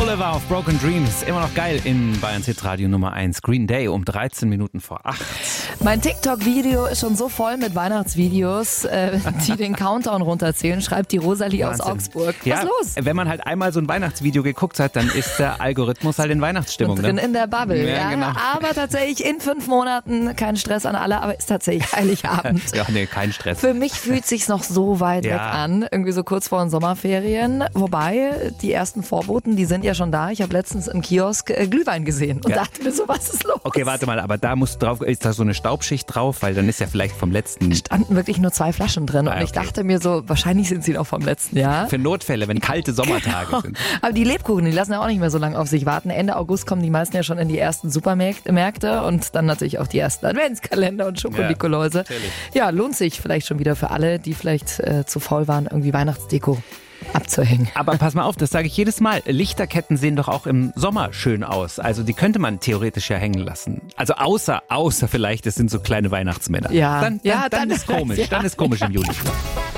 Oliver auf Broken Dreams. Immer noch geil in Bayerns Hitradio Nummer 1. Green Day um 13 Minuten vor 8. Mein TikTok-Video ist schon so voll mit Weihnachtsvideos, die den Countdown runterzählen, schreibt die Rosalie aus Augsburg. Was ist los? Wenn man halt einmal so ein Weihnachtsvideo geguckt hat, dann ist der Algorithmus halt in Weihnachtsstimmung. Und drin ne? in der Bubble. Ja, genau. Aber tatsächlich in 5 Monaten, kein Stress an alle, aber ist tatsächlich Heiligabend. Ja, nee, kein Stress. Für mich fühlt sich's noch so weit weg an, irgendwie so kurz vor den Sommerferien. Wobei, die ersten Vorboten, die sind ja schon da. Ich habe letztens im Kiosk Glühwein gesehen und dachte mir so, was ist los? Okay, warte mal, aber da muss drauf, ist da so eine Staubschicht drauf, weil dann ist ja vielleicht vom letzten... Standen wirklich nur 2 Flaschen drin und okay. ich dachte mir so, wahrscheinlich sind sie noch vom letzten Jahr. Für Notfälle, wenn kalte Sommertage sind. Aber die Lebkuchen, die lassen ja auch nicht mehr so lange auf sich warten. Ende August kommen die meisten ja schon in die ersten Supermärkte und dann natürlich auch die ersten Adventskalender und Schokonikoläuse. Ja, lohnt sich vielleicht schon wieder für alle, die vielleicht zu faul waren, irgendwie Weihnachtsdeko abzuhängen. Aber pass mal auf, das sage ich jedes Mal. Lichterketten sehen doch auch im Sommer schön aus. Also die könnte man theoretisch ja hängen lassen. Also außer vielleicht, es sind so kleine Weihnachtsmänner. Ja. Dann ist komisch. Ja. Dann ist komisch im Juli.